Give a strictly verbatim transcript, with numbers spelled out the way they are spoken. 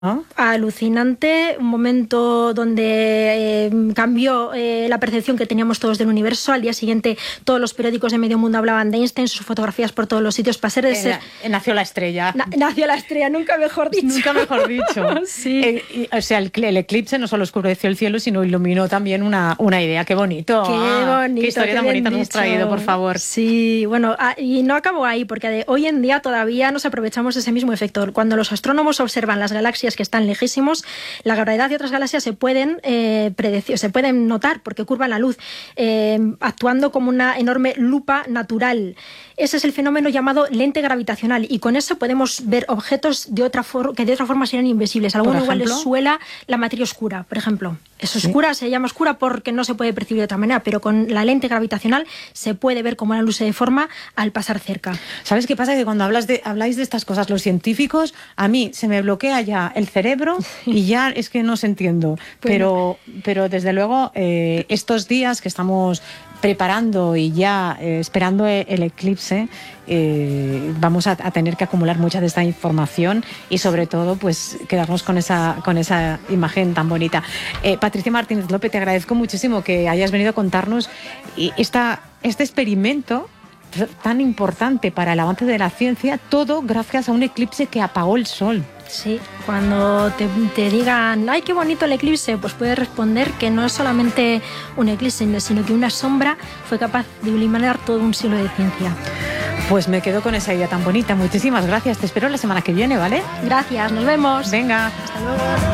¿no? Alucinante, un momento donde eh, cambió eh, la percepción que teníamos todos del universo. Al día siguiente todos los periódicos de medio mundo hablaban de Einstein, sus fotografías por todos los sitios. Para ser de ser... Eh, nació la estrella. Na, nació la estrella, nunca mejor dicho. Nunca mejor dicho. Sí. Eh, y, o sea, el, el eclipse no solo oscureció el cielo, sino iluminó también una, una idea. ¡Qué bonito! ¡Qué bonito! ¡Qué historia qué tan bonita dicho. nos has traído, por favor! Sí, bueno, ah, y no acabo ahí, porque de, hoy en día todavía nos aprovechamos de ese mismo efecto. Cuando los astrónomos observan las galaxias que están lejísimos, la gravedad de otras galaxias se pueden eh, predecir, se pueden notar porque curvan la luz, eh, actuando como una enorme lupa natural. Ese es el fenómeno llamado lente gravitacional, y con eso podemos ver objetos de otra for- que de otra forma serían invisibles. Alguno igual les suela la materia oscura, por ejemplo. Es oscura, ¿sí? Se llama oscura porque no se puede percibir de otra manera, pero con la lente gravitacional se puede ver cómo la luz se deforma al pasar cerca. ¿Sabes qué pasa? Que cuando hablas de, habláis de estas cosas los científicos, a mí se me bloquea ya el cerebro y ya es que no se entiendo. Bueno. Pero, pero desde luego eh, estos días que estamos preparando y ya eh, esperando el eclipse, eh, vamos a, a tener que acumular mucha de esta información y sobre todo pues quedarnos con esa, con esa imagen tan bonita. Eh, Patricia Martínez López, te agradezco muchísimo que hayas venido a contarnos esta, este experimento tan importante para el avance de la ciencia, todo gracias a un eclipse que apagó el sol. Sí, cuando te, te digan, ¡ay, qué bonito el eclipse!, pues puedes responder que no es solamente un eclipse, sino que una sombra fue capaz de iluminar todo un siglo de ciencia. Pues me quedo con esa idea tan bonita. Muchísimas gracias. Te espero la semana que viene, ¿vale? Gracias, nos vemos. Venga. Hasta luego.